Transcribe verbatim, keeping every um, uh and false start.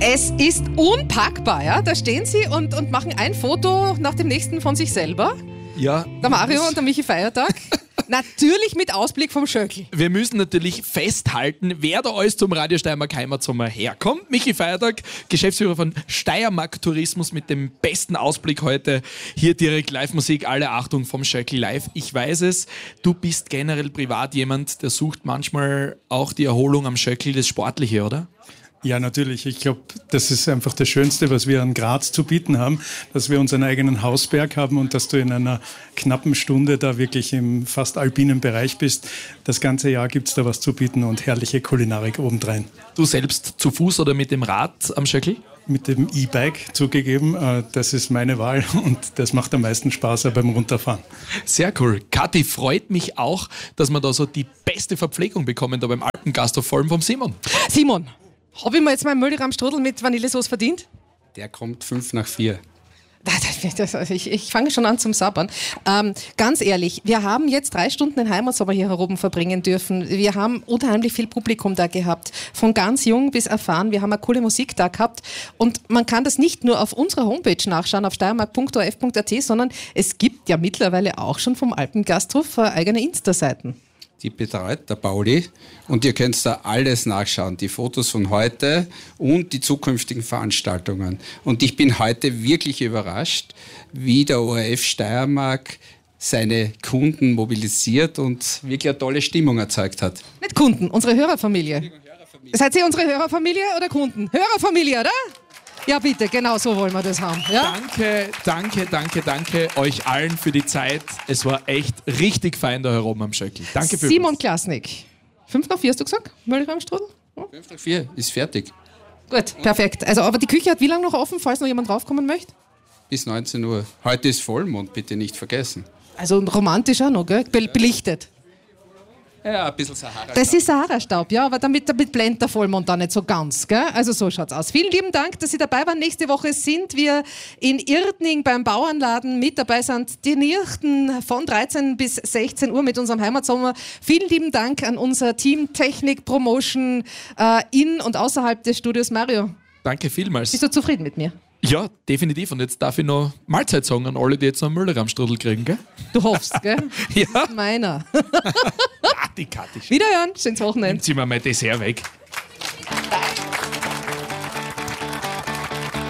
Es ist unpackbar, ja? Da stehen sie und, und machen ein Foto nach dem nächsten von sich selber. Ja. Der Mario und der Michi Feiertag. Natürlich mit Ausblick vom Schöckl. Wir müssen natürlich festhalten, wer da alles zum Radio Steiermark Heimatsommer herkommt. Michi Feiertag, Geschäftsführer von Steiermark Tourismus mit dem besten Ausblick heute. Hier direkt Live-Musik, alle Achtung vom Schöckl live. Ich weiß es, du bist generell privat jemand, der sucht manchmal auch die Erholung am Schöckl, das Sportliche, oder? Ja, natürlich. Ich glaube, das ist einfach das Schönste, was wir an Graz zu bieten haben, dass wir unseren eigenen Hausberg haben und dass du in einer knappen Stunde da wirklich im fast alpinen Bereich bist. Das ganze Jahr gibt es da was zu bieten und herrliche Kulinarik obendrein. Du selbst zu Fuß oder mit dem Rad am Schöckl? Mit dem E-Bike zugegeben, das ist meine Wahl und das macht am meisten Spaß beim Runterfahren. Sehr cool. Kathi, freut mich auch, dass wir da so die beste Verpflegung bekommen, da beim Alpengasthof, vor allem vom Simon. Simon, habe ich mir jetzt meinen Müllrahm-Strudel mit Vanillesoße verdient? Der kommt fünf nach vier. Ich, ich fange schon an zum Sabbern. Ähm, ganz ehrlich, wir haben jetzt drei Stunden den Heimatsommer hier heroben verbringen dürfen. Wir haben unheimlich viel Publikum da gehabt. Von ganz jung bis erfahren. Wir haben eine coole Musik da gehabt. Und man kann das nicht nur auf unserer Homepage nachschauen, auf steiermark punkt o r f punkt a t, sondern es gibt ja mittlerweile auch schon vom Alpengasthof eigene Insta-Seiten. Die betreut der Pauli und ihr könnt da alles nachschauen, die Fotos von heute und die zukünftigen Veranstaltungen. Und ich bin heute wirklich überrascht, wie der O R F Steiermark seine Kunden mobilisiert und wirklich eine tolle Stimmung erzeugt hat. Nicht Kunden, unsere Hörerfamilie. Hörerfamilie. Seid ihr unsere Hörerfamilie oder Kunden? Hörerfamilie, oder? Ja, bitte, genau so wollen wir das haben. Ja? Danke, danke, danke, danke euch allen für die Zeit. Es war echt richtig fein da herum am Schöckl. Danke für Simon Klasnik. Fünf nach vier hast du gesagt? Müllrahm-Strudel? Hm? Fünf nach vier ist fertig. Gut, perfekt. Also, aber die Küche hat wie lange noch offen, falls noch jemand draufkommen möchte? Bis neunzehn Uhr. Heute ist Vollmond, bitte nicht vergessen. Also romantisch auch noch, gell? Be- belichtet. Ja, ein bisschen Sahara-Staub. Das ist Sahara-Staub, ja, aber damit, damit blendet der Vollmond da nicht so ganz. Gell? Also so schaut's aus. Vielen lieben Dank, dass Sie dabei waren. Nächste Woche sind wir in Irdning beim Bauernladen. Mit dabei sind die Nirchten von dreizehn bis sechzehn Uhr mit unserem Heimatsommer. Vielen lieben Dank an unser Team Technik, Promotion äh, in und außerhalb des Studios. Mario, Danke vielmals. bist du zufrieden mit mir? Ja, definitiv. Und jetzt darf ich noch Mahlzeit sagen an alle, die jetzt noch einen Müllrahm-Strudel kriegen, gell? Du hoffst, gell? Ja. Meiner. Ah, die Kathi. Wiederhören, schönes Wochenende. Ziehen wir mal Dessert weg.